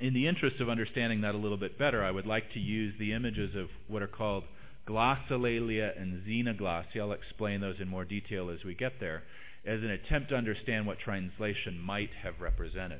In the interest of understanding that a little bit better, I would like to use the images of what are called glossolalia and xenoglossia. I'll explain those in more detail as we get there, as an attempt to understand what translation might have represented.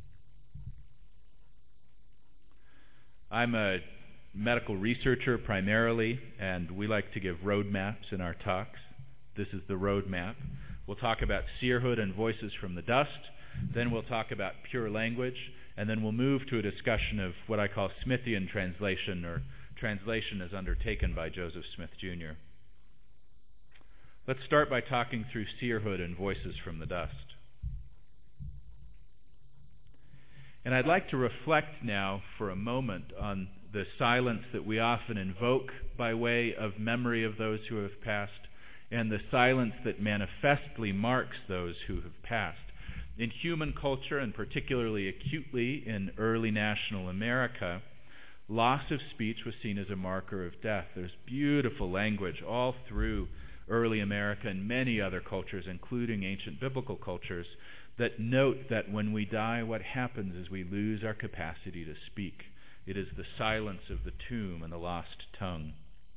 I'm a medical researcher primarily, and we like to give roadmaps in our talks. This is the roadmap. We'll talk about seerhood and voices from the dust. Then we'll talk about pure language. And then we'll move to a discussion of what I call Smithian translation, or translation as undertaken by Joseph Smith, Jr. Let's start by talking through seerhood and voices from the dust. And I'd like to reflect now for a moment on the silence that we often invoke by way of memory of those who have passed, and the silence that manifestly marks those who have passed. In human culture, and particularly acutely in early national America, loss of speech was seen as a marker of death. There's beautiful language all through early America and many other cultures, including ancient biblical cultures, that note that when we die, what happens is we lose our capacity to speak. It is the silence of the tomb and the lost tongue.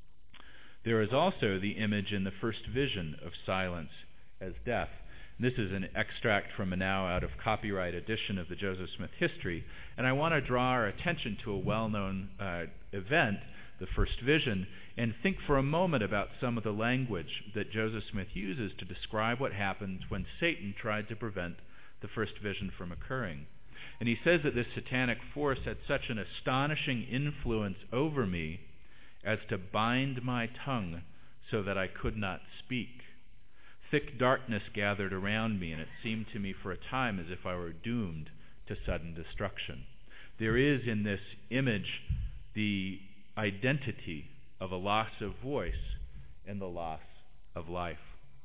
There is also the image in the first vision of silence as death. This is an extract from a now out of copyright edition of the Joseph Smith History, and I want to draw our attention to a well-known event, the first vision, and think for a moment about some of the language that Joseph Smith uses to describe what happened when Satan tried to prevent the first vision from occurring. And he says that this satanic force had such an astonishing influence over me as to bind my tongue so that I could not speak. Thick darkness gathered around me, and it seemed to me for a time as if I were doomed to sudden destruction. There is in this image the identity of a loss of voice and the loss of life.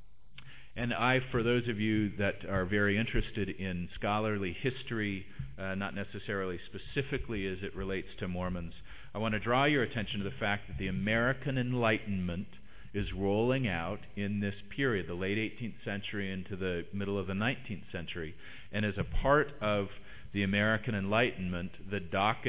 And for those of you that are very interested in scholarly history, not necessarily specifically as it relates to Mormons, I want to draw your attention to the fact that the American Enlightenment is rolling out in this period, the late 18th century into the middle of the 19th century. And as a part of the American Enlightenment, the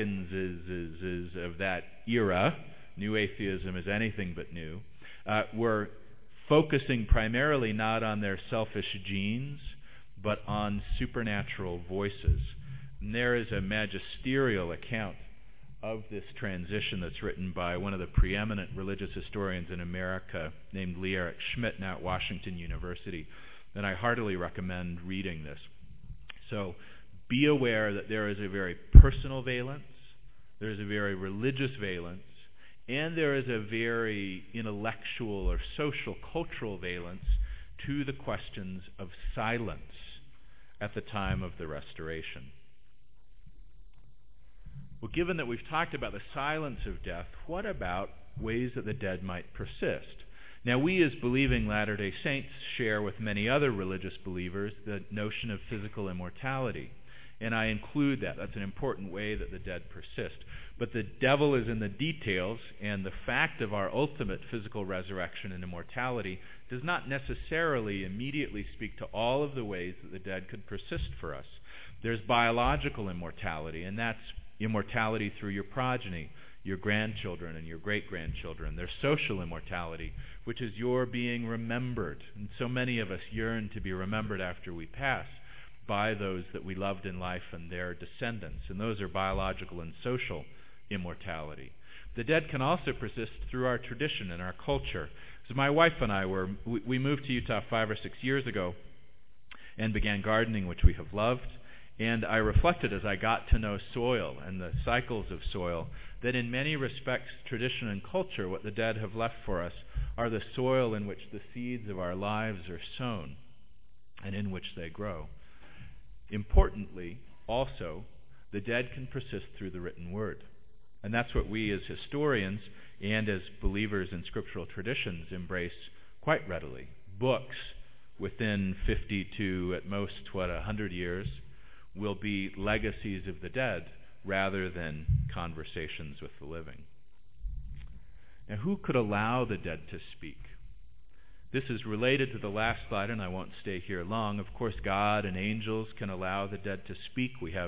Dawkinses of that era, new atheism is anything but new, were focusing primarily not on their selfish genes, but on supernatural voices. And there is a magisterial account of this transition that's written by one of the preeminent religious historians in America named Lee Eric Schmidt, now at Washington University, and I heartily recommend reading this. So be aware that there is a very personal valence, there is a very religious valence, and there is a very intellectual or social cultural valence to the questions of silence at the time of the Restoration. Well, given that we've talked about the silence of death, what about ways that the dead might persist? Now, we as believing Latter-day Saints share with many other religious believers the notion of physical immortality, and I include that. That's an important way that the dead persist. But the devil is in the details, and the fact of our ultimate physical resurrection and immortality does not necessarily immediately speak to all of the ways that the dead could persist for us. There's biological immortality, and that's immortality through your progeny, your grandchildren and your great-grandchildren. There's social immortality, which is your being remembered. And so many of us yearn to be remembered after we pass by those that we loved in life and their descendants. And those are biological and social immortality. The dead can also persist through our tradition and our culture. So my wife and I we moved to Utah 5 or 6 years ago and began gardening, which we have loved. And I reflected as I got to know soil and the cycles of soil that in many respects, tradition and culture, what the dead have left for us, are the soil in which the seeds of our lives are sown and in which they grow. Importantly, also, the dead can persist through the written word. And that's what we as historians and as believers in scriptural traditions embrace quite readily. Books within 50 to at most, 100 years will be legacies of the dead rather than conversations with the living. Now, who could allow the dead to speak? This is related to the last slide, and I won't stay here long. Of course, God and angels can allow the dead to speak. We have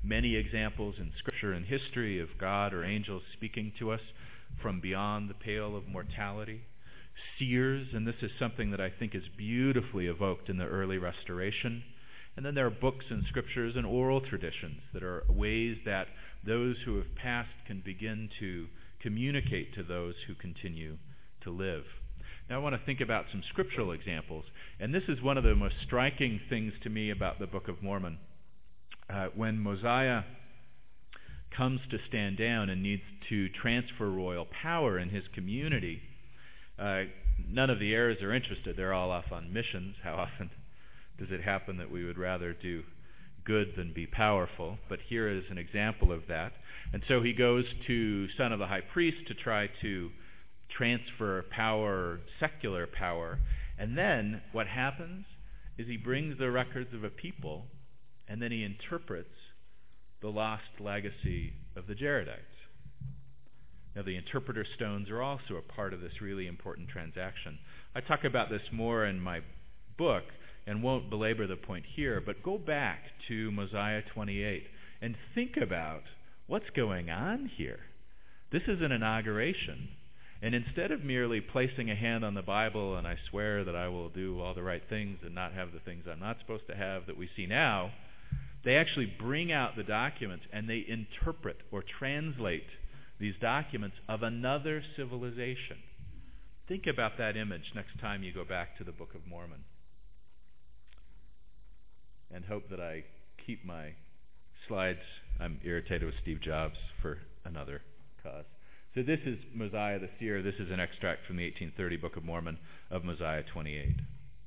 many examples in Scripture and history of God or angels speaking to us from beyond the pale of mortality. Seers, and this is something that I think is beautifully evoked in the early Restoration. And then there are books and scriptures and oral traditions that are ways that those who have passed can begin to communicate to those who continue to live. Now I want to think about some scriptural examples, and this is one of the most striking things to me about the Book of Mormon. When Mosiah comes to stand down and needs to transfer royal power in his community, none of the heirs are interested. They're all off on missions. How often does it happen that we would rather do good than be powerful? But here is an example of that. And so he goes to son of the high priest to try to transfer power, secular power. And then what happens is he brings the records of a people, and then he interprets the lost legacy of the Jaredites. Now, the interpreter stones are also a part of this really important transaction. I talk about this more in my book and won't belabor the point here, but go back to Mosiah 28 and think about what's going on here. This is an inauguration, and instead of merely placing a hand on the Bible and I swear that I will do all the right things and not have the things I'm not supposed to have that we see now, they actually bring out the documents and they interpret or translate these documents of another civilization. Think about that image next time you go back to the Book of Mormon. And hope that I keep my slides. I'm irritated with Steve Jobs for another cause. So this is Mosiah the Seer. This is an extract from the 1830 Book of Mormon of Mosiah 28.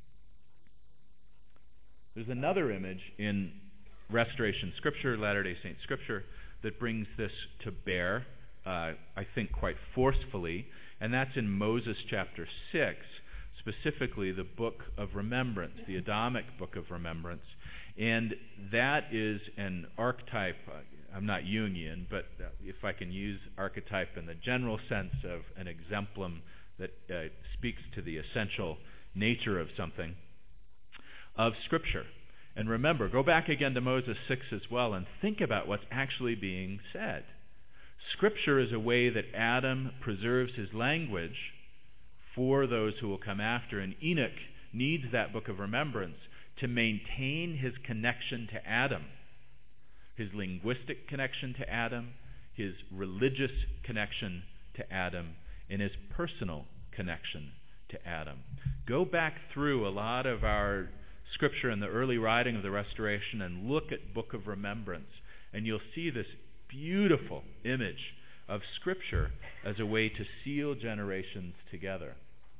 There's another image in Restoration Scripture, Latter-day Saint Scripture, that brings this to bear, I think quite forcefully, and that's in Moses chapter 6, specifically the Book of Remembrance, the Adamic Book of Remembrance. And that is an archetype. I'm not Jungian, but if I can use archetype in the general sense of an exemplum that speaks to the essential nature of something, of Scripture. And remember, go back again to Moses 6 as well and think about what's actually being said. Scripture is a way that Adam preserves his language for those who will come after, and Enoch needs that book of remembrance to maintain his connection to Adam, his linguistic connection to Adam, his religious connection to Adam, and his personal connection to Adam. Go back through a lot of our Scripture in the early writing of the Restoration and look at Book of Remembrance, and you'll see this beautiful image of Scripture as a way to seal generations together.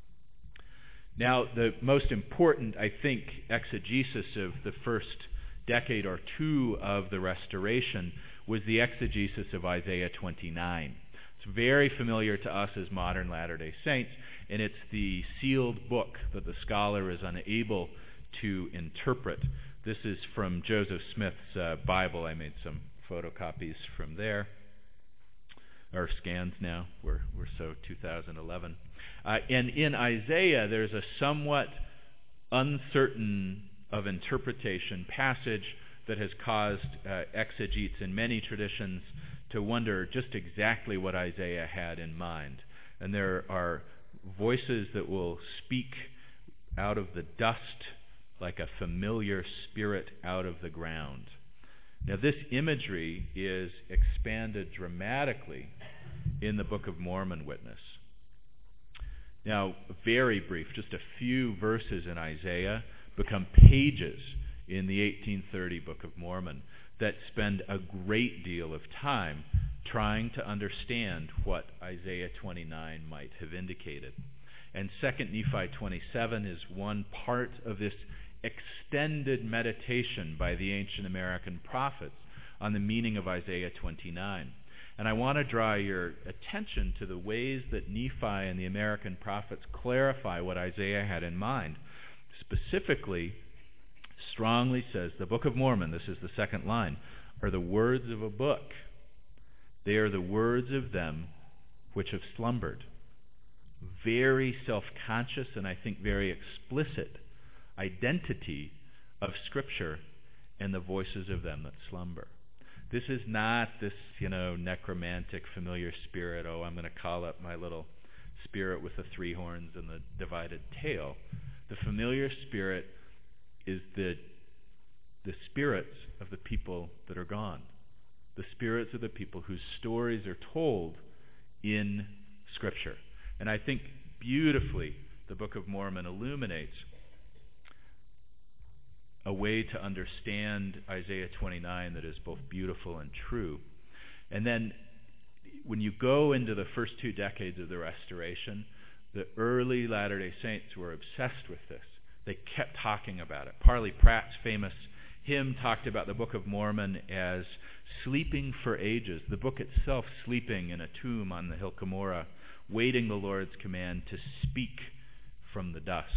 Now, the most important, I think, exegesis of the first decade or two of the Restoration was the exegesis of Isaiah 29. It's very familiar to us as modern Latter-day Saints, and it's the sealed book that the scholar is unable to interpret. This is from Joseph Smith's Bible. I made some photocopies from there, or scans now. We're so 2011. And in Isaiah, there's a somewhat uncertain of interpretation passage that has caused exegetes in many traditions to wonder just exactly what Isaiah had in mind. And there are voices that will speak out of the dust like a familiar spirit out of the ground. Now, this imagery is expanded dramatically in the Book of Mormon witness. Now, very brief, just a few verses in Isaiah become pages in the 1830 Book of Mormon that spend a great deal of time trying to understand what Isaiah 29 might have indicated. And 2 Nephi 27 is one part of this extended meditation by the ancient American prophets on the meaning of Isaiah 29. And I want to draw your attention to the ways that Nephi and the American prophets clarify what Isaiah had in mind. Specifically, strongly says, the Book of Mormon, this is the second line, are the words of a book. They are the words of them which have slumbered. Very self-conscious and I think very explicit identity of Scripture and the voices of them that slumber. This is not this, necromantic familiar spirit. Oh, I'm going to call up my little spirit with the 3 horns and the divided tail. The familiar spirit is the spirits of the people that are gone. The spirits of the people whose stories are told in Scripture. And I think beautifully the Book of Mormon illuminates a way to understand Isaiah 29 that is both beautiful and true. And then when you go into the first 2 decades of the Restoration, the early Latter-day Saints were obsessed with this. They kept talking about it. Parley Pratt's famous hymn talked about the Book of Mormon as sleeping for ages, the book itself sleeping in a tomb on the hill Cumorah, waiting the Lord's command to speak from the dust.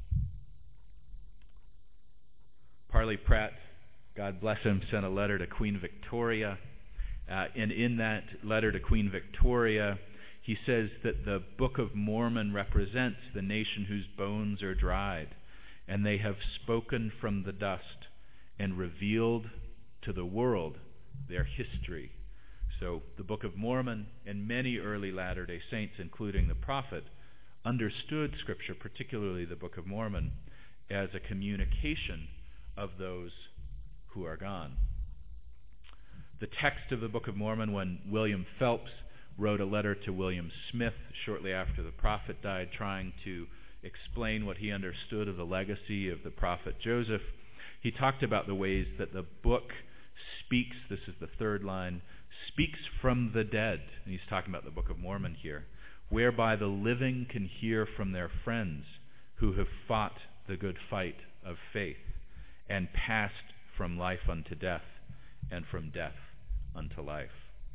Parley Pratt, God bless him, sent a letter to Queen Victoria, and in that letter to Queen Victoria, he says that the Book of Mormon represents the nation whose bones are dried, and they have spoken from the dust and revealed to the world their history. So the Book of Mormon and many early Latter-day Saints, including the prophet, understood Scripture, particularly the Book of Mormon, as a communication of those who are gone. The text of the Book of Mormon, when William Phelps wrote a letter to William Smith shortly after the prophet died, trying to explain what he understood of the legacy of the prophet Joseph, he talked about the ways that the book speaks, this is the 3rd line, speaks from the dead. And he's talking about the Book of Mormon here, whereby the living can hear from their friends who have fought the good fight of faith and passed from life unto death and from death unto life.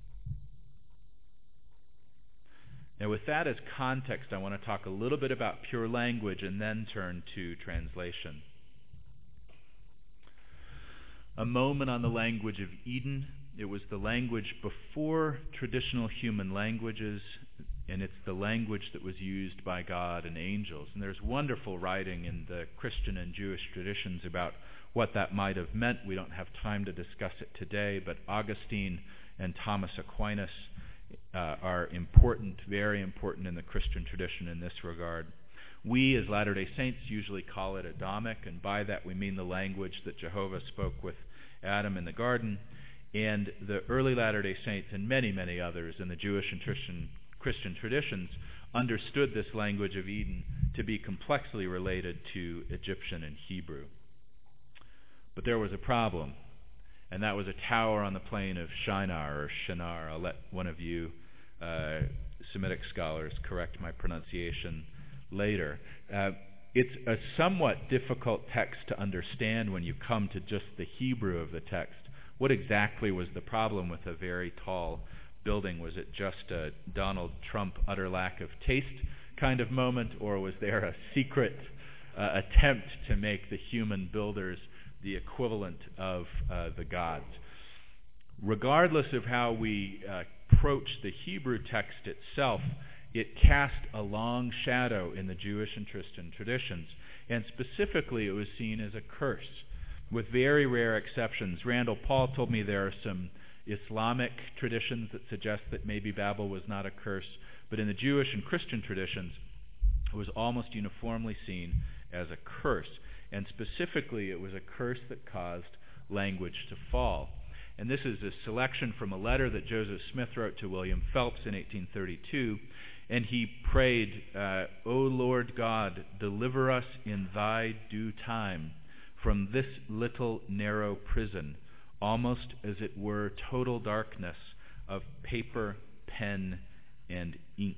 Now, with that as context, I want to talk a little bit about pure language and then turn to translation. A moment on the language of Eden. It was the language before traditional human languages, and it's the language that was used by God and angels. And there's wonderful writing in the Christian and Jewish traditions about what that might have meant. We don't have time to discuss it today, but Augustine and Thomas Aquinas are important, very important in the Christian tradition in this regard. We, as Latter-day Saints, usually call it Adamic, and by that we mean the language that Jehovah spoke with Adam in the garden. And the early Latter-day Saints and many, many others in the Jewish and Christian traditions understood this language of Eden to be complexly related to Egyptian and Hebrew. But there was a problem, and that was a tower on the plain of Shinar or Shinar. I'll let one of you Semitic scholars correct my pronunciation later. It's a somewhat difficult text to understand when you come to just the Hebrew of the text. What exactly was the problem with a very tall building? Was it just a Donald Trump utter lack of taste kind of moment, or was there a secret attempt to make the human builders the equivalent of the gods? Regardless of how we approach the Hebrew text itself, it cast a long shadow in the Jewish and Christian traditions, and specifically it was seen as a curse, with very rare exceptions. Randall Paul told me there are some Islamic traditions that suggest that maybe Babel was not a curse, but in the Jewish and Christian traditions, it was almost uniformly seen as a curse. And specifically, it was a curse that caused language to fall. And this is a selection from a letter that Joseph Smith wrote to William Phelps in 1832. And he prayed, O Lord God, deliver us in thy due time from this little narrow prison, almost as it were total darkness of paper, pen, and ink.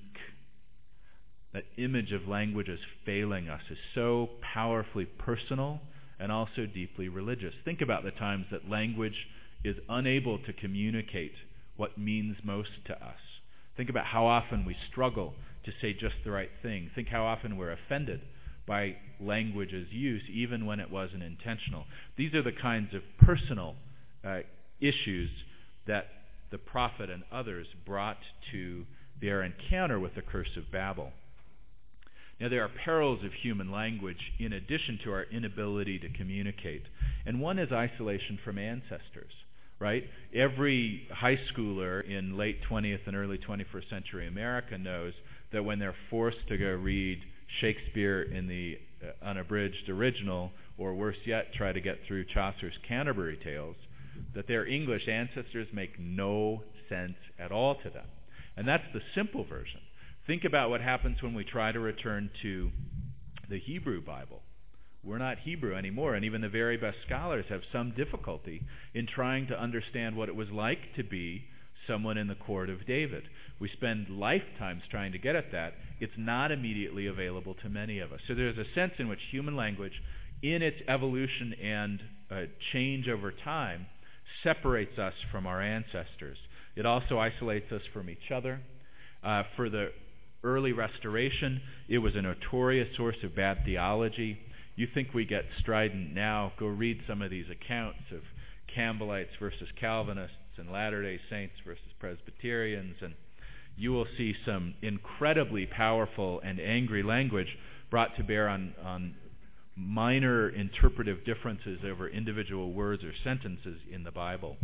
That image of language as failing us is so powerfully personal and also deeply religious. Think about the times that language is unable to communicate what means most to us. Think about how often we struggle to say just the right thing. Think how often we're offended by language's use, even when it wasn't intentional. These are the kinds of personal issues that the prophet and others brought to their encounter with the curse of Babel. Now, there are perils of human language in addition to our inability to communicate. And one is isolation from ancestors. right? Every high schooler in late 20th and early 21st century America knows that when they're forced to go read Shakespeare in the unabridged original, or worse yet, try to get through Chaucer's Canterbury Tales, that their English ancestors make no sense at all to them. And that's the simple version. Think about what happens when we try to return to the Hebrew Bible. We're not Hebrew anymore, and even the very best scholars have some difficulty in trying to understand what it was like to be someone in the court of David. We spend lifetimes trying to get at that. It's not immediately available to many of us. So there's a sense in which human language, in its evolution and change over time, separates us from our ancestors. It also isolates us from each other. For the early Restoration, it was a notorious source of bad theology. You think we get strident now, go read some of these accounts of Campbellites versus Calvinists and Latter-day Saints versus Presbyterians, and you will see some incredibly powerful and angry language brought to bear on minor interpretive differences over individual words or sentences in the Bible.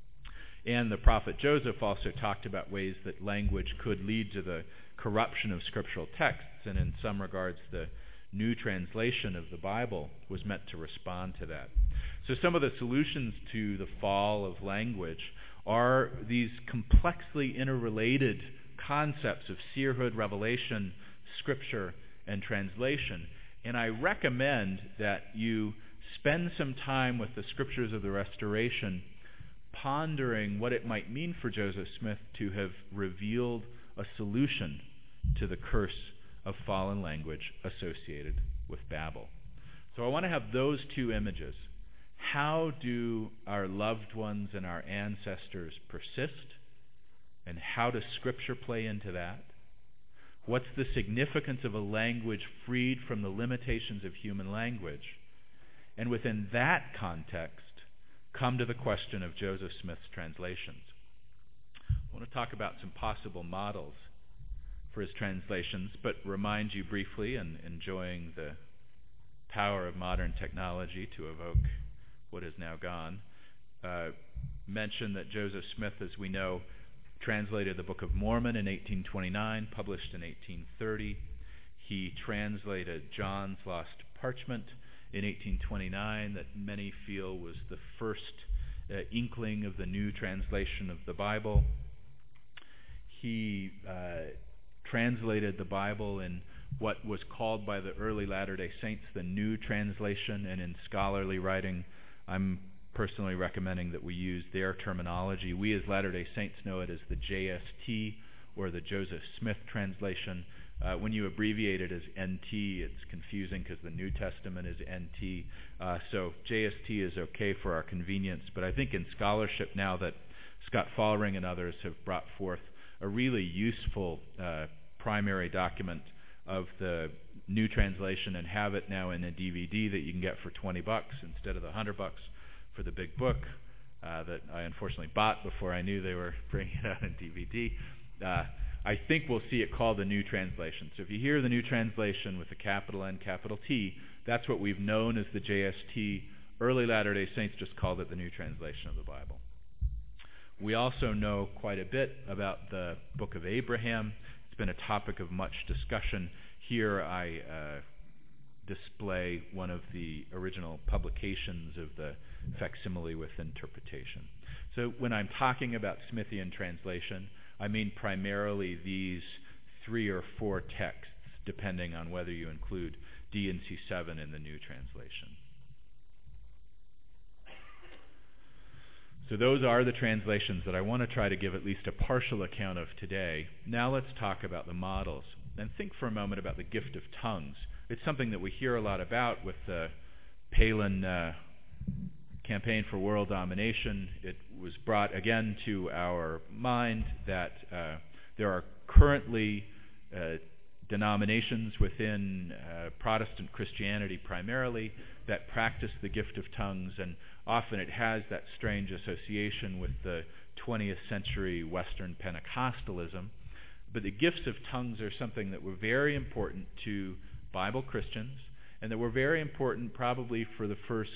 And the prophet Joseph also talked about ways that language could lead to the corruption of scriptural texts, and in some regards the new translation of the Bible was meant to respond to that. So some of the solutions to the fall of language are these complexly interrelated concepts of seerhood, revelation, scripture, and translation. And I recommend that you spend some time with the scriptures of the Restoration pondering what it might mean for Joseph Smith to have revealed a solution to the curse of fallen language associated with Babel. So I want to have those two images. How do our loved ones and our ancestors persist? And how does Scripture play into that? What's the significance of a language freed from the limitations of human language? And within that context, come to the question of Joseph Smith's translations. I want to talk about some possible models for his translations, but remind you briefly, and enjoying the power of modern technology to evoke what is now gone, mention that Joseph Smith, as we know, translated the Book of Mormon in 1829, published in 1830. He translated John's Lost Parchment in 1829, that many feel was the first inkling of the new translation of the Bible. He translated the Bible in what was called by the early Latter-day Saints the New Translation, and in scholarly writing, I'm personally recommending that we use their terminology. We as Latter-day Saints know it as the JST, or the Joseph Smith translation. When you abbreviate it as NT, it's confusing because the New Testament is NT. So JST is okay for our convenience, but I think in scholarship now that Scott Fallring and others have brought forth a really useful primary document of the new translation, and have it now in a DVD that you can get for $20 instead of the $100 for the big book that I unfortunately bought before I knew they were bringing it out in DVD. I think we'll see it called the New Translation. So if you hear the New Translation with a capital N, capital T, that's what we've known as the JST. Early Latter-day Saints just called it the New Translation of the Bible. We also know quite a bit about the Book of Abraham. It's been a topic of much discussion. Here I display one of the original publications of the facsimile with interpretation. So when I'm talking about Smithian translation, I mean primarily these 3 or 4 texts, depending on whether you include D and C7 in the New Translation. So those are the translations that I want to try to give at least a partial account of today. Now let's talk about the models. And think for a moment about the gift of tongues. It's something that we hear a lot about with the Palin campaign for world domination. It was brought again to our mind that there are currently denominations within Protestant Christianity primarily that practice the gift of tongues, and often it has that strange association with the 20th century Western Pentecostalism. But the gifts of tongues are something that were very important to Bible Christians, and that were very important probably for the first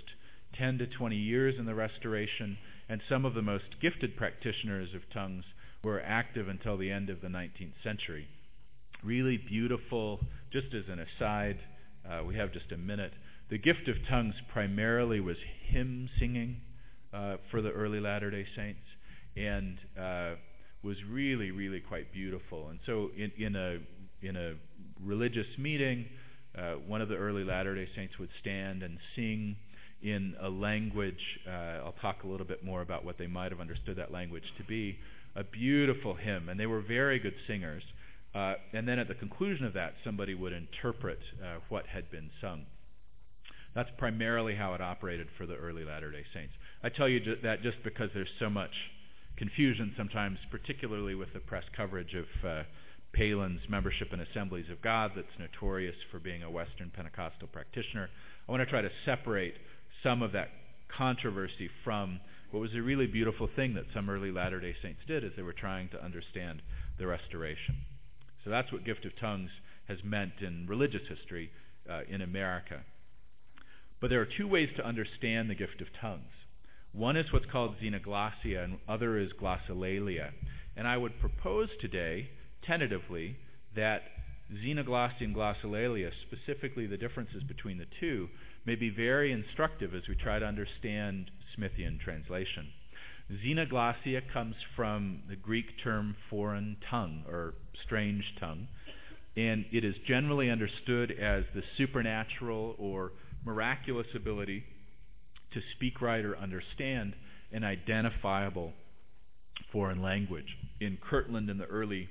10 to 20 years in the Restoration, and some of the most gifted practitioners of tongues were active until the end of the 19th century. Really beautiful. Just as an aside, we have just a minute. The gift of tongues primarily was hymn singing for the early Latter-day Saints, and was really, really quite beautiful. And so in a religious meeting, one of the early Latter-day Saints would stand and sing in a language, I'll talk a little bit more about what they might have understood that language to be, a beautiful hymn, and they were very good singers. And then at the conclusion of that, somebody would interpret what had been sung. That's primarily how it operated for the early Latter-day Saints. I tell you that just because there's so much confusion sometimes, particularly with the press coverage of Palin's membership in Assemblies of God that's notorious for being a Western Pentecostal practitioner. I want to try to separate some of that controversy from what was a really beautiful thing that some early Latter-day Saints did as they were trying to understand the Restoration. So that's what gift of tongues has meant in religious history in America. But there are two ways to understand the gift of tongues. One is what's called xenoglossia, and other is glossolalia. And I would propose today, tentatively, that xenoglossia and glossolalia, specifically the differences between the two, may be very instructive as we try to understand Smithian translation. Xenoglossia comes from the Greek term foreign tongue, or strange tongue, and it is generally understood as the supernatural or miraculous ability to speak, write, or understand an identifiable foreign language. In Kirtland in the early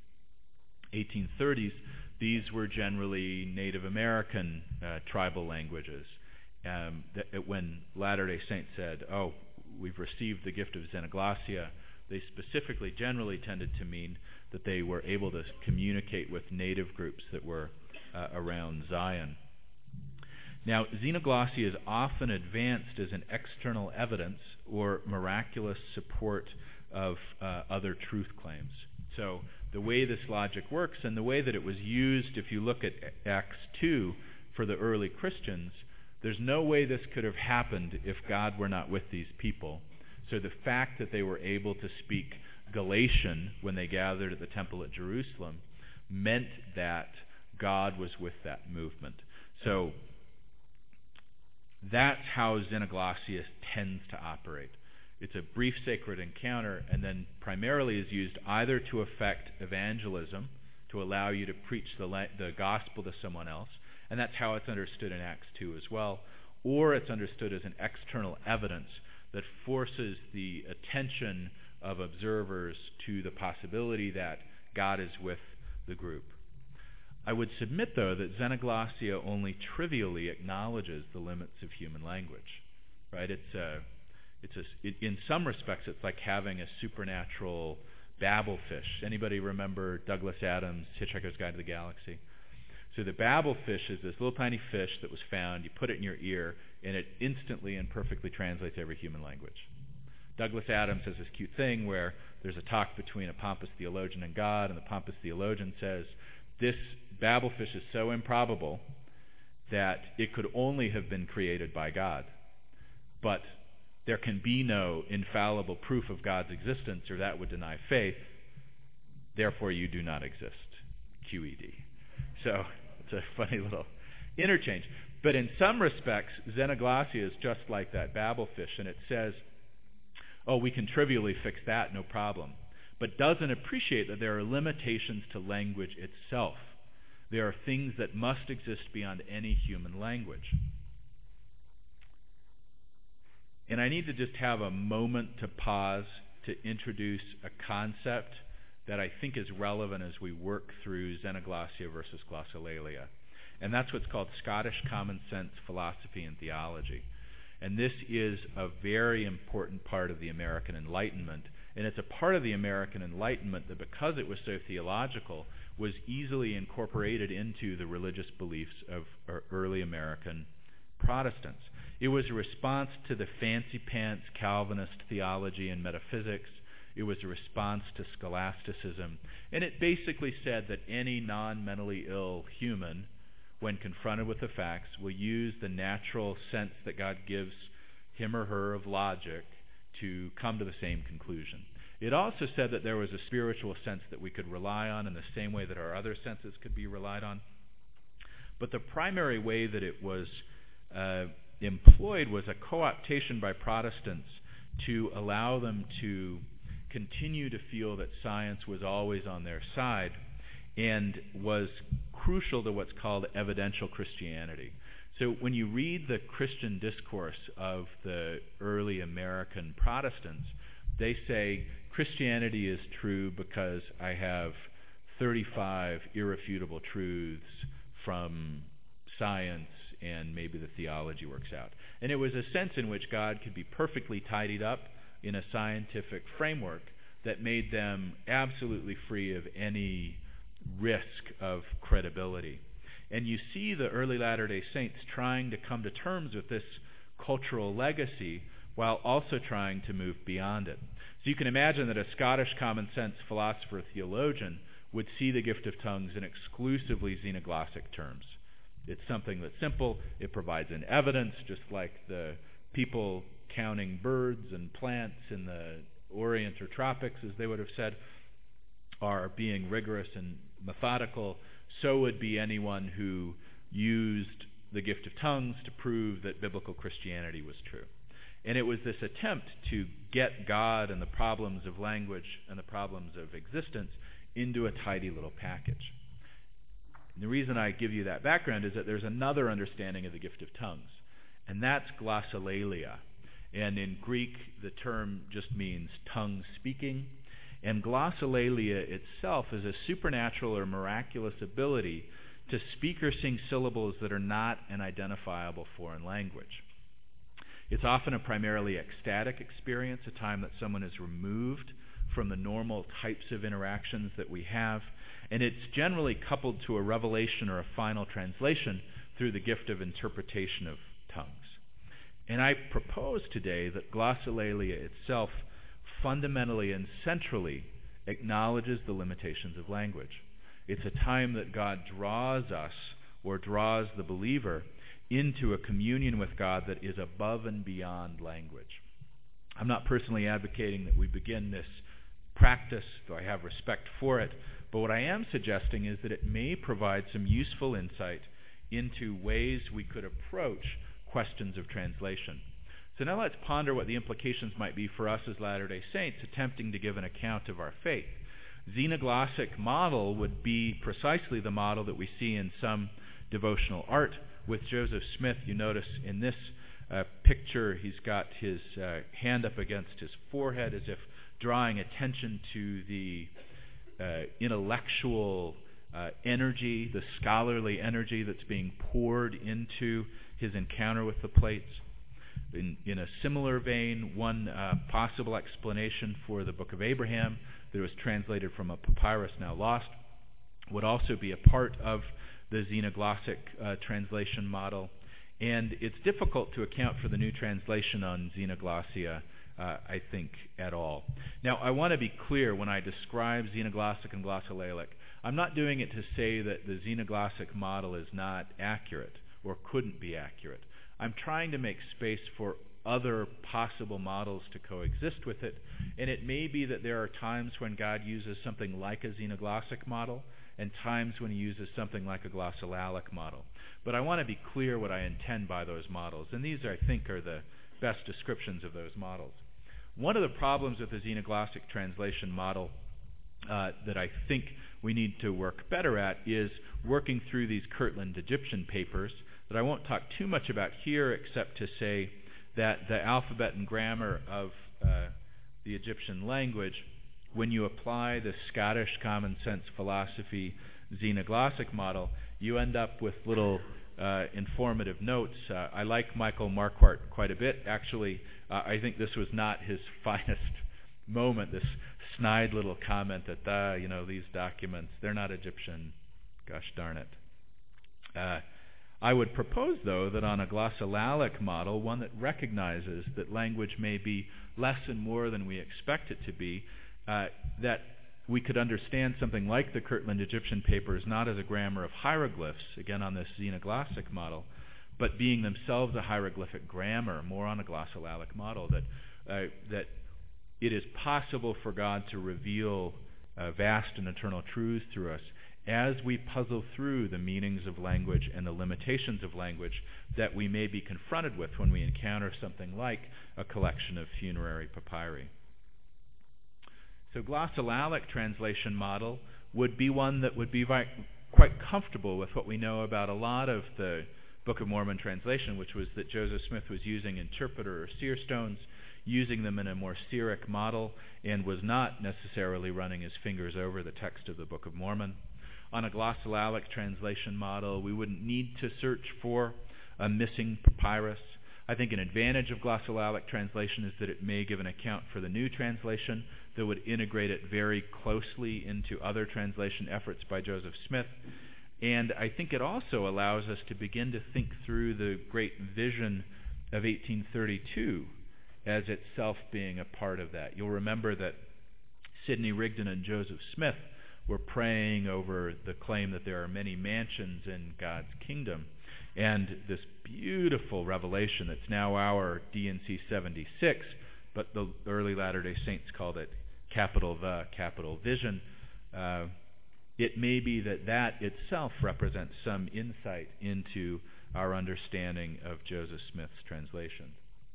1830s, these were generally Native American tribal languages. When Latter-day Saints said, "Oh, we've received the gift of xenoglossia," they specifically generally tended to mean that they were able to communicate with native groups that were around Zion. Now, xenoglossia is often advanced as an external evidence or miraculous support of other truth claims. So the way this logic works, and the way that it was used, if you look at Acts 2 for the early Christians, there's no way this could have happened if God were not with these people. So the fact that they were able to speak Galatian when they gathered at the temple at Jerusalem meant that God was with that movement. So that's how xenoglossia tends to operate. It's a brief sacred encounter, and then primarily is used either to effect evangelism, to allow you to preach the gospel to someone else, and that's how it's understood in Acts 2 as well, or it's understood as an external evidence that forces the attention of observers to the possibility that God is with the group. I would submit, though, that xenoglossia only trivially acknowledges the limits of human language. Right? In some respects, it's like having a supernatural Babel fish. Anybody remember Douglas Adams' Hitchhiker's Guide to the Galaxy? So the Babel fish is this little tiny fish that was found. You put it in your ear, and it instantly and perfectly translates every human language. Douglas Adams has this cute thing where there's a talk between a pompous theologian and God, and the pompous theologian says, this Babel fish is so improbable that it could only have been created by God. But there can be no infallible proof of God's existence, or that would deny faith. Therefore, you do not exist. QED. So it's a funny little interchange. But in some respects, xenoglossia is just like that Babel fish, and it says, oh, we can trivially fix that, no problem. But doesn't appreciate that there are limitations to language itself. There are things that must exist beyond any human language. And I need to just have a moment to pause to introduce a concept that I think is relevant as we work through xenoglossia versus glossolalia. And that's what's called Scottish common sense philosophy and theology. And this is a very important part of the American Enlightenment. And it's a part of the American Enlightenment that, because it was so theological, was easily incorporated into the religious beliefs of early American Protestants. It was a response to the fancy pants Calvinist theology and metaphysics. It was a response to scholasticism. And it basically said that any non-mentally ill human, when confronted with the facts, will use the natural sense that God gives him or her of logic to come to the same conclusion. It also said that there was a spiritual sense that we could rely on in the same way that our other senses could be relied on. But the primary way that it was employed was a co-optation by Protestants to allow them to continue to feel that science was always on their side and was crucial to what's called evidential Christianity. So when you read the Christian discourse of the early American Protestants, they say Christianity is true because I have 35 irrefutable truths from science and maybe the theology works out. And it was a sense in which God could be perfectly tidied up in a scientific framework that made them absolutely free of any risk of credibility. And you see the early Latter-day Saints trying to come to terms with this cultural legacy while also trying to move beyond it. So you can imagine that a Scottish common sense philosopher theologian would see the gift of tongues in exclusively xenoglossic terms. It's something that's simple. It provides an evidence, just like the people counting birds and plants in the Orient or tropics, as they would have said, are being rigorous and methodical. So would be anyone who used the gift of tongues to prove that biblical Christianity was true. And it was this attempt to get God and the problems of language and the problems of existence into a tidy little package. And the reason I give you that background is that there's another understanding of the gift of tongues, and that's glossolalia. And in Greek, the term just means tongue speaking. And glossolalia itself is a supernatural or miraculous ability to speak or sing syllables that are not an identifiable foreign language. It's often a primarily ecstatic experience, a time that someone is removed from the normal types of interactions that we have, and it's generally coupled to a revelation or a final translation through the gift of interpretation of tongues. And I propose today that glossolalia itself fundamentally and centrally acknowledges the limitations of language. It's a time that God draws us, or draws the believer, into a communion with God that is above and beyond language. I'm not personally advocating that we begin this practice, though I have respect for it, but what I am suggesting is that it may provide some useful insight into ways we could approach questions of translation. So now let's ponder what the implications might be for us as Latter-day Saints attempting to give an account of our faith. Xenoglossic model would be precisely the model that we see in some devotional art. With Joseph Smith, you notice in this picture he's got his hand up against his forehead as if drawing attention to the intellectual energy, the scholarly energy that's being poured into his encounter with the plates. In a similar vein, one possible explanation for the Book of Abraham that was translated from a papyrus now lost would also be a part of the xenoglossic translation model. And it's difficult to account for the new translation on xenoglossia, I think, at all. Now, I want to be clear when I describe xenoglossic and glossolalic. I'm not doing it to say that the xenoglossic model is not accurate or couldn't be accurate. I'm trying to make space for other possible models to coexist with it, and it may be that there are times when God uses something like a xenoglossic model and times when he uses something like a glossolalic model. But I want to be clear what I intend by those models, and these, I think, are the best descriptions of those models. One of the problems with the xenoglossic translation model that I think we need to work better at is working through these Kirtland Egyptian papers that I won't talk too much about here, except to say that the alphabet and grammar of the Egyptian language, when you apply the Scottish common sense philosophy xenoglossic model, you end up with little informative notes. I like Michael Marquardt quite a bit. Actually, I think this was not his finest moment, this snide little comment that, these documents, they're not Egyptian. Gosh darn it. I would propose, though, that on a glossolalic model, one that recognizes that language may be less and more than we expect it to be, that we could understand something like the Kirtland Egyptian papers not as a grammar of hieroglyphs, again on this xenoglossic model, but being themselves a hieroglyphic grammar, more on a glossolalia model, that it is possible for God to reveal vast and eternal truths through us as we puzzle through the meanings of language and the limitations of language that we may be confronted with when we encounter something like a collection of funerary papyri. So glossolalic translation model would be one that would be quite comfortable with what we know about a lot of the Book of Mormon translation, which was that Joseph Smith was using interpreter or seer stones, using them in a more seeric model, and was not necessarily running his fingers over the text of the Book of Mormon. On a glossolalic translation model, we wouldn't need to search for a missing papyrus. I think an advantage of glossolalic translation is that it may give an account for the new translation that would integrate it very closely into other translation efforts by Joseph Smith. And I think it also allows us to begin to think through the great vision of 1832 as itself being a part of that. You'll remember that Sidney Rigdon and Joseph Smith were praying over the claim that there are many mansions in God's kingdom. And this beautiful revelation that's now our D&C 76, but the early Latter-day Saints called it capital vision. It may be that itself represents some insight into our understanding of Joseph Smith's translation.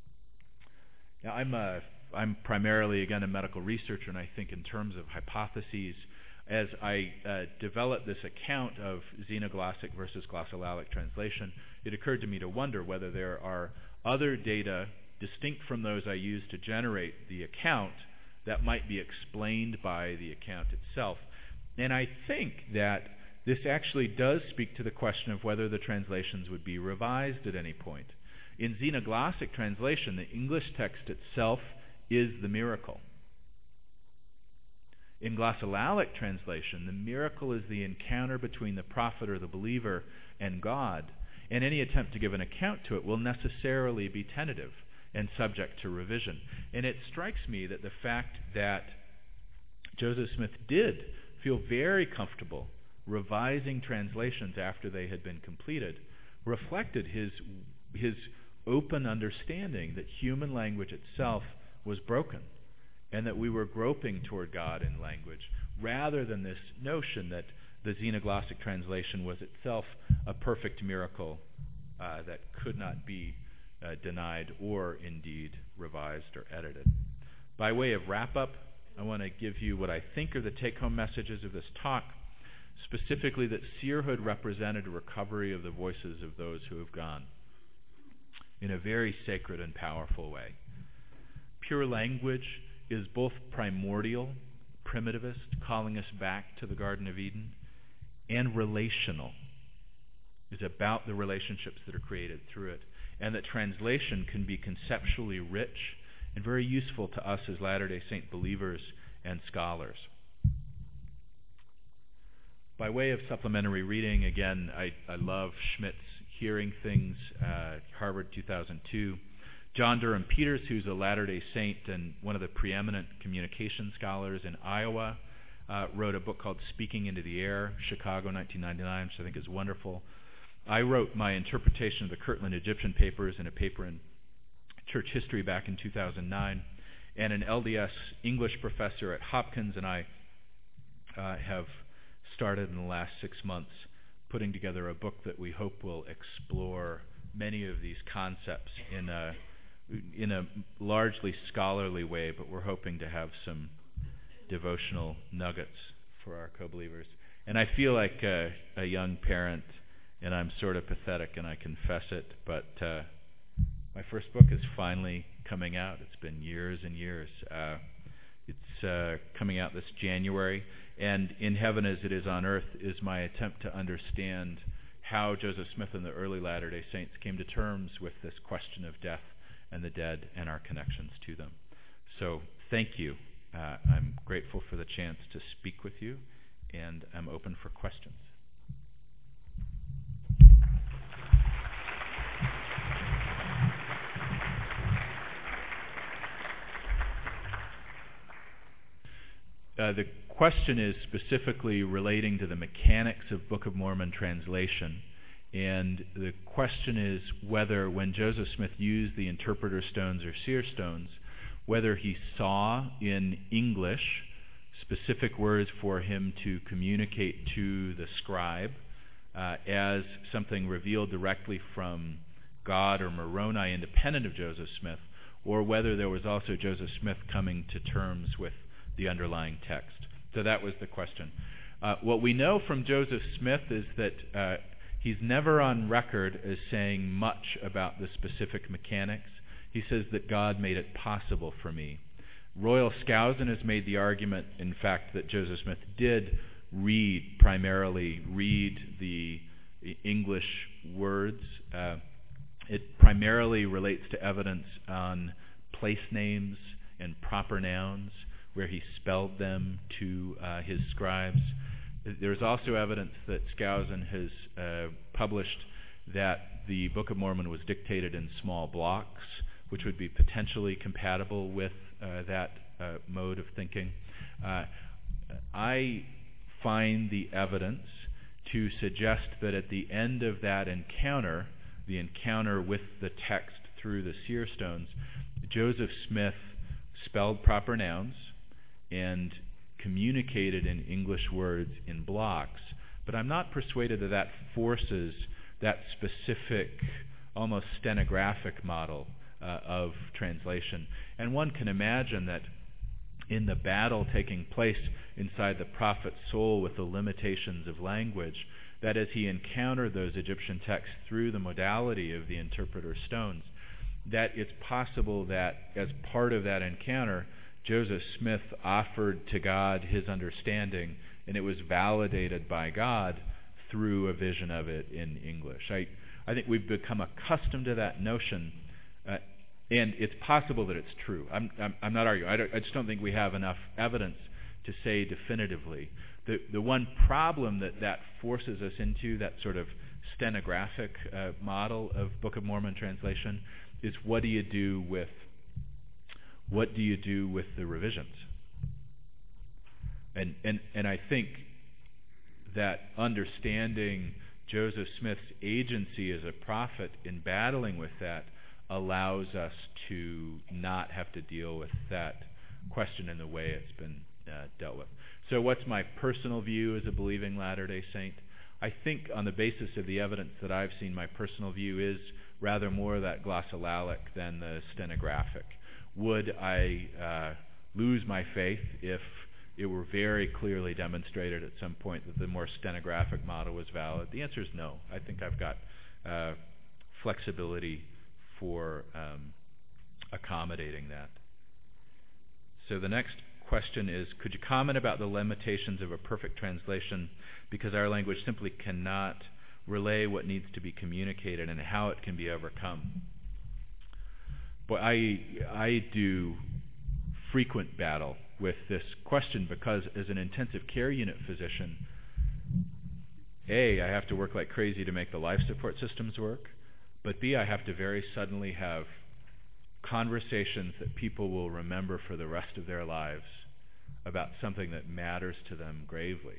Now, I'm primarily, again, a medical researcher, and I think in terms of hypotheses, as I developed this account of xenoglossic versus glossolalic translation, it occurred to me to wonder whether there are other data distinct from those I used to generate the account that might be explained by the account itself. And I think that this actually does speak to the question of whether the translations would be revised at any point. In xenoglossic translation, the English text itself is the miracle. In glossolalic translation, the miracle is the encounter between the prophet or the believer and God, and any attempt to give an account to it will necessarily be tentative and subject to revision. And it strikes me that the fact that Joseph Smith did feel very comfortable revising translations after they had been completed reflected his open understanding that human language itself was broken and that we were groping toward God in language, rather than this notion that the xenoglossic translation was itself a perfect miracle that could not be denied or indeed revised or edited. By way of wrap-up, I want to give you what I think are the take-home messages of this talk, specifically that seerhood represented a recovery of the voices of those who have gone in a very sacred and powerful way. Pure language is both primordial, primitivist, calling us back to the Garden of Eden, and relational. It's about the relationships that are created through it, and that translation can be conceptually rich and very useful to us as Latter-day Saint believers and scholars. By way of supplementary reading, again, I love Schmidt's Hearing Things, Harvard 2002. John Durham Peters, who's a Latter-day Saint and one of the preeminent communication scholars in Iowa, wrote a book called Speaking into the Air, Chicago, 1999, which I think is wonderful. I wrote my interpretation of the Kirtland Egyptian papers in a paper in Church History back in 2009, and an LDS English professor at Hopkins and I have started in the last 6 months putting together a book that we hope will explore many of these concepts in a largely scholarly way, but we're hoping to have some devotional nuggets for our co-believers. And I feel like a young parent, and I'm sort of pathetic, and I confess it, but my first book is finally coming out. It's been years and years. It's coming out this January, and In Heaven as It Is on Earth is my attempt to understand how Joseph Smith and the early Latter-day Saints came to terms with this question of death and the dead and our connections to them. So thank you. I'm grateful for the chance to speak with you, and I'm open for questions. The question is specifically relating to the mechanics of Book of Mormon translation And the question is whether when Joseph Smith used the interpreter stones or seer stones, whether he saw in English specific words for him to communicate to the scribe as something revealed directly from God or Moroni independent of Joseph Smith, or whether there was also Joseph Smith coming to terms with the underlying text. So that was the question. What we know from Joseph Smith is that he's never on record as saying much about the specific mechanics. He says that God made it possible for me. Royal Skousen has made the argument, in fact, that Joseph Smith did primarily read the English words. It primarily relates to evidence on place names and proper nouns, where he spelled them to his scribes. There's also evidence that Skousen has published that the Book of Mormon was dictated in small blocks, which would be potentially compatible with that mode of thinking. I find the evidence to suggest that at the end of that encounter, the encounter with the text through the seer stones, Joseph Smith spelled proper nouns and communicated in English words in blocks. But I'm not persuaded that that forces that specific, almost stenographic model of translation. And one can imagine that in the battle taking place inside the prophet's soul with the limitations of language, that as he encountered those Egyptian texts through the modality of the interpreter stones, that it's possible that as part of that encounter, Joseph Smith offered to God his understanding, and it was validated by God through a vision of it in English. I think we've become accustomed to that notion, and it's possible that it's true. I'm not arguing. I just don't think we have enough evidence to say definitively. The one problem that forces us into, that sort of stenographic model of Book of Mormon translation, is what do you do with the revisions? And I think that understanding Joseph Smith's agency as a prophet in battling with that allows us to not have to deal with that question in the way it's been dealt with. So what's my personal view as a believing Latter-day Saint? I think on the basis of the evidence that I've seen, my personal view is rather more that glossolalic than the stenographic. Would I lose my faith if it were very clearly demonstrated at some point that the more stenographic model was valid? The answer is no. I think I've got flexibility for accommodating that. So the next question is, could you comment about the limitations of a perfect translation because our language simply cannot relay what needs to be communicated and how it can be overcome? But I do frequent battle with this question because as an intensive care unit physician, A, I have to work like crazy to make the life support systems work, but B, I have to very suddenly have conversations that people will remember for the rest of their lives about something that matters to them gravely.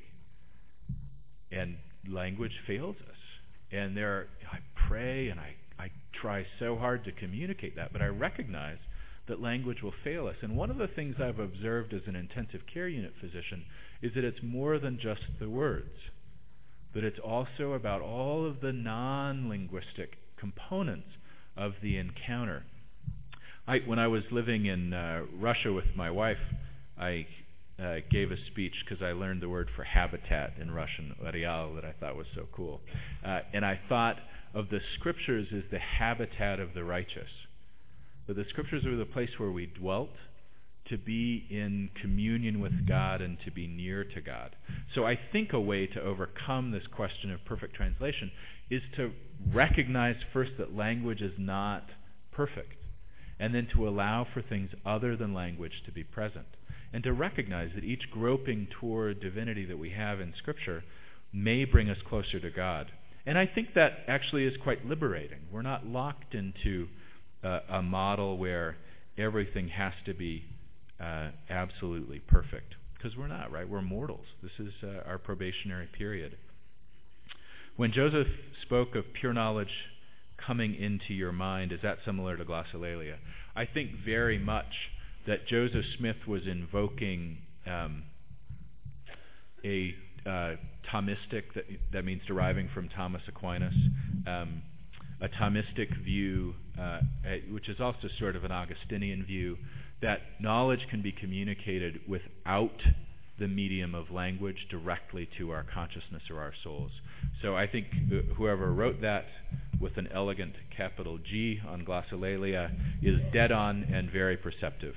And language fails us. And I pray and I try so hard to communicate that, but I recognize that language will fail us. And one of the things I've observed as an intensive care unit physician is that it's more than just the words, but it's also about all of the non-linguistic components of the encounter. When I was living in Russia with my wife, I gave a speech because I learned the word for habitat in Russian, "Areal," that I thought was so cool. And I thought of the Scriptures as the habitat of the righteous. That the Scriptures were the place where we dwelt, to be in communion with God and to be near to God. So I think a way to overcome this question of perfect translation is to recognize first that language is not perfect, and then to allow for things other than language to be present, and to recognize that each groping toward divinity that we have in Scripture may bring us closer to God. And I think that actually is quite liberating. We're not locked into a model where everything has to be absolutely perfect, because we're not, right? We're mortals. This is our probationary period. When Joseph spoke of pure knowledge coming into your mind, is that similar to glossolalia? I think very much that Joseph Smith was invoking a Thomistic, that means deriving from Thomas Aquinas, a Thomistic view, which is also sort of an Augustinian view, that knowledge can be communicated without the medium of language directly to our consciousness or our souls. So I think whoever wrote that with an elegant capital G on glossolalia is dead on and very perceptive.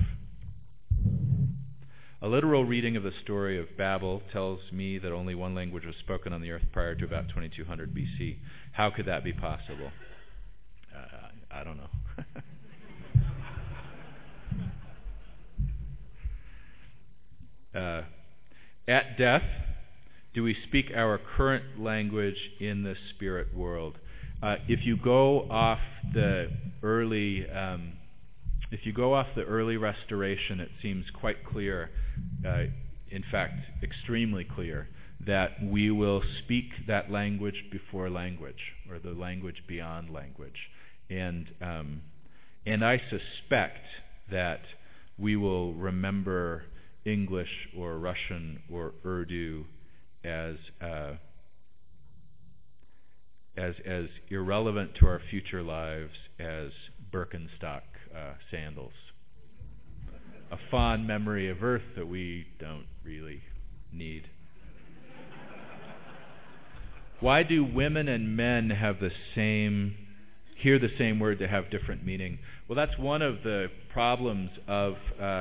A literal reading of the story of Babel tells me that only one language was spoken on the earth prior to about 2200 BC. How could that be possible? I don't know. At death, do we speak our current language in the spirit world? If you go off the early restoration, it seems quite clear, in fact, extremely clear, that we will speak that language before language, or the language beyond language. And I suspect that we will remember English or Russian or Urdu as irrelevant to our future lives as Birkenstock sandals. A fond memory of Earth that we don't really need. Why do women and men hear the same word to have different meaning? Well, that's one of the problems of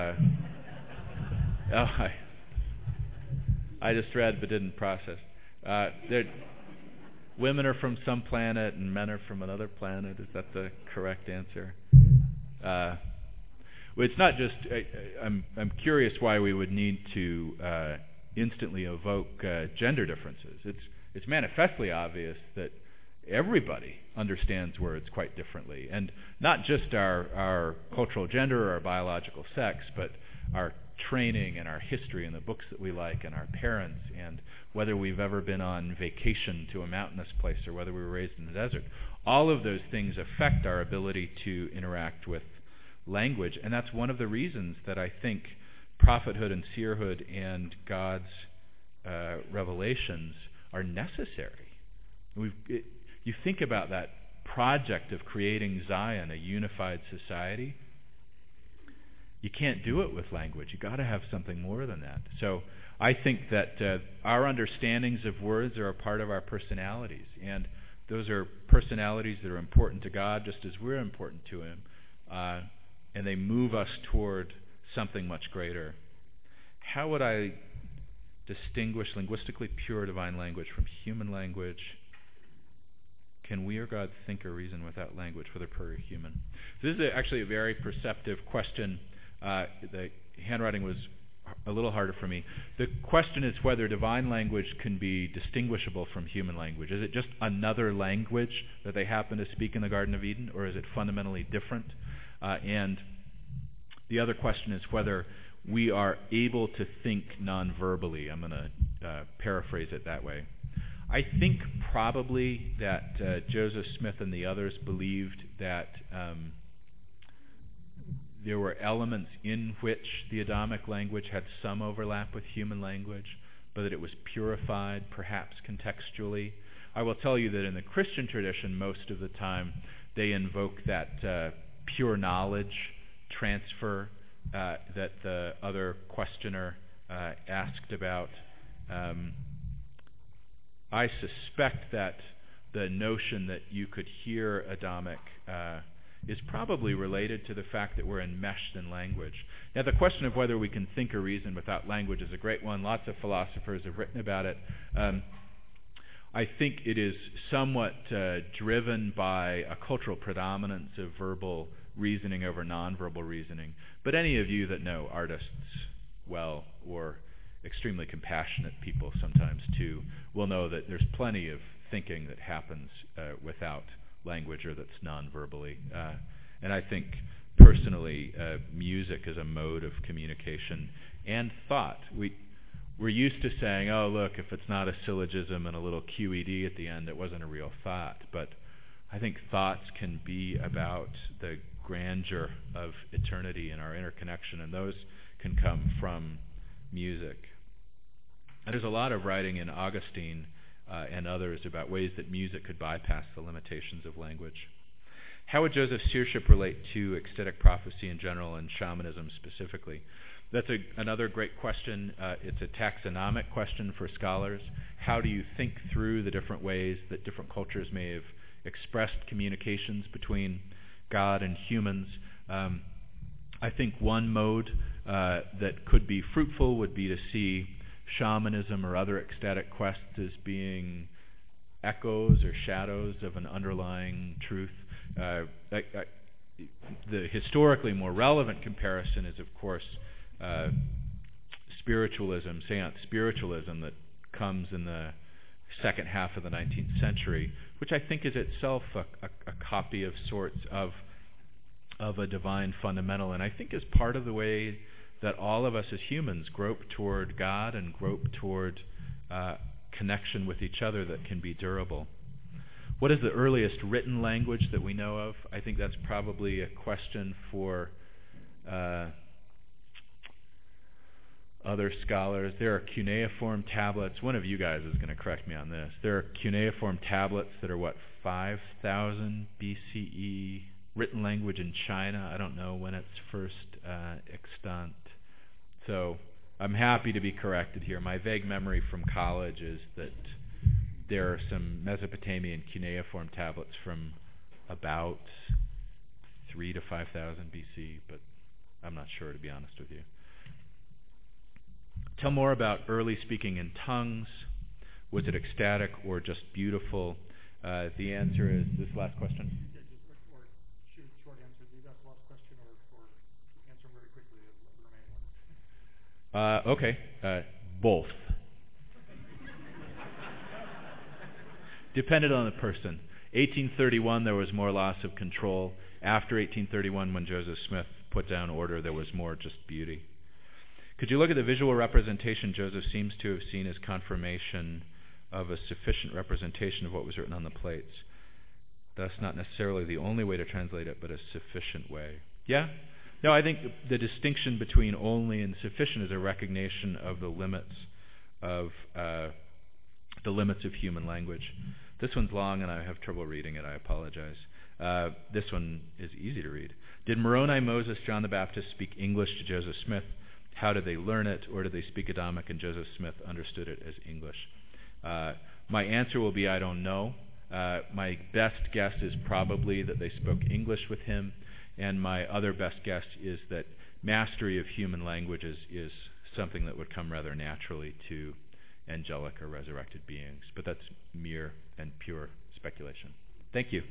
I just read but didn't process. Women are from some planet and men are from another planet. Is that the correct answer? Well, it's not just. I'm curious why we would need to instantly evoke gender differences. It's manifestly obvious that everybody understands words quite differently, and not just our cultural gender or our biological sex, but our training and our history and the books that we like and our parents and whether we've ever been on vacation to a mountainous place or whether we were raised in the desert. All of those things affect our ability to interact with language, and that's one of the reasons that I think prophethood and seerhood and God's revelations are necessary. You think about that project of creating Zion, a unified society. You can't do it with language. You've got to have something more than that. So I think that our understandings of words are a part of our personalities, and those are personalities that are important to God just as we're important to Him, and they move us toward something much greater. How would I distinguish linguistically pure divine language from human language? Can we or God think or reason without language, whether pure or human? This is actually a very perceptive question. The handwriting was a little harder for me. The question is whether divine language can be distinguishable from human language. Is it just another language that they happen to speak in the Garden of Eden, or is it fundamentally different? And the other question is whether we are able to think non-verbally. I'm going to paraphrase it that way. I think probably that Joseph Smith and the others believed that there were elements in which the Adamic language had some overlap with human language, but that it was purified, perhaps contextually. I will tell you that in the Christian tradition, most of the time, they invoke that pure knowledge transfer that the other questioner asked about. I suspect that the notion that you could hear Adamic is probably related to the fact that we're enmeshed in language. Now, the question of whether we can think or reason without language is a great one. Lots of philosophers have written about it. I think it is somewhat driven by a cultural predominance of verbal reasoning over nonverbal reasoning. But any of you that know artists well, or extremely compassionate people sometimes too, will know that there's plenty of thinking that happens without language or that's non-verbally. And I think personally music is a mode of communication and thought. we're used to saying, oh, look, if it's not a syllogism and a little QED at the end, it wasn't a real thought. But I think thoughts can be about the grandeur of eternity and our interconnection, and those can come from music. And there's a lot of writing in Augustine and others about ways that music could bypass the limitations of language. How would Joseph seership relate to ecstatic prophecy in general and shamanism specifically? That's another great question. It's a taxonomic question for scholars. How do you think through the different ways that different cultures may have expressed communications between God and humans? I think one mode that could be fruitful would be to see shamanism or other ecstatic quests as being echoes or shadows of an underlying truth. The historically more relevant comparison is, of course, spiritualism, seance spiritualism, that comes in the second half of the 19th century, which I think is itself a copy of sorts of a divine fundamental, and I think is part of the way that all of us as humans grope toward God and grope toward connection with each other that can be durable. What is the earliest written language that we know of? I think that's probably a question for other scholars. There are cuneiform tablets. One of you guys is going to correct me on this. There are cuneiform tablets that are, 5,000 BCE, written language in China. I don't know when it's first extant. So I'm happy to be corrected here. My vague memory from college is that there are some Mesopotamian cuneiform tablets from about 3,000 to 5,000 BC, but I'm not sure, to be honest with you. Tell more about early speaking in tongues. Was it ecstatic or just beautiful? The answer is this last question. Yeah, or shoot, short answer. Do you ask the last question or answer very quickly the remaining ones? Okay. Both. Depended on the person. 1831, there was more loss of control. After 1831, when Joseph Smith put down order, there was more just beauty. Could you look at the visual representation Joseph seems to have seen as confirmation of a sufficient representation of what was written on the plates? That's not necessarily the only way to translate it, but a sufficient way. Yeah? No, I think the distinction between only and sufficient is a recognition of the limits of human language. This one's long, and I have trouble reading it. I apologize. This one is easy to read. Did Moroni, Moses, John the Baptist speak English to Joseph Smith? How did they learn it, or did they speak Adamic and Joseph Smith understood it as English? My answer will be I don't know. My best guess is probably that they spoke English with him, and my other best guess is that mastery of human languages is something that would come rather naturally to angelic or resurrected beings. But that's mere and pure speculation. Thank you.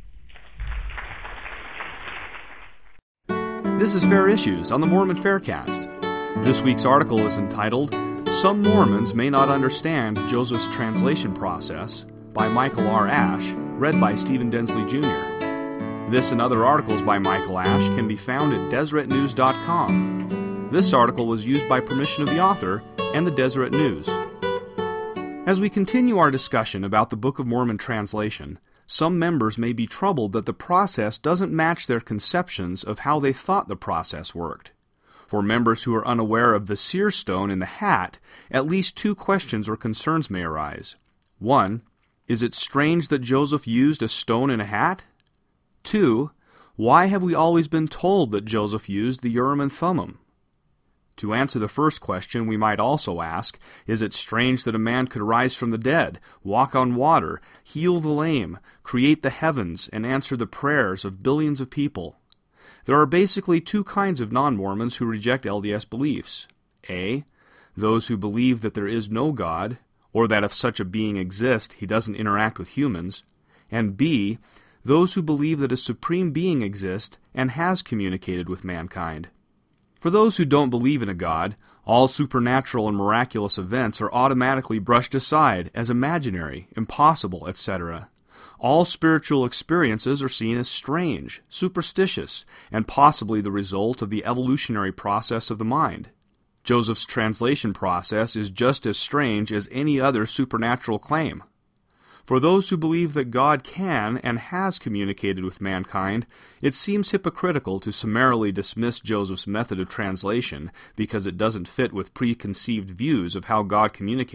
This is Fair Issues on the Mormon Faircast. This week's article is entitled, Some Mormons May Not Understand Joseph's Translation Process, by Michael R. Ash, read by Stephen Densley Jr. This and other articles by Michael Ash can be found at DeseretNews.com. This article was used by permission of the author and the Deseret News. As we continue our discussion about the Book of Mormon translation, some members may be troubled that the process doesn't match their conceptions of how they thought the process worked. For members who are unaware of the seer stone in the hat, at least two questions or concerns may arise. 1. Is it strange that Joseph used a stone in a hat? 2. Why have we always been told that Joseph used the Urim and Thummim? To answer the first question, we might also ask, is it strange that a man could rise from the dead, walk on water, heal the lame, create the heavens, and answer the prayers of billions of people? There are basically two kinds of non-Mormons who reject LDS beliefs. A. Those who believe that there is no God, or that if such a being exists, he doesn't interact with humans. And B. Those who believe that a supreme being exists and has communicated with mankind. For those who don't believe in a God, all supernatural and miraculous events are automatically brushed aside as imaginary, impossible, etc. All spiritual experiences are seen as strange, superstitious, and possibly the result of the evolutionary process of the mind. Joseph's translation process is just as strange as any other supernatural claim. For those who believe that God can and has communicated with mankind, it seems hypocritical to summarily dismiss Joseph's method of translation because it doesn't fit with preconceived views of how God communicates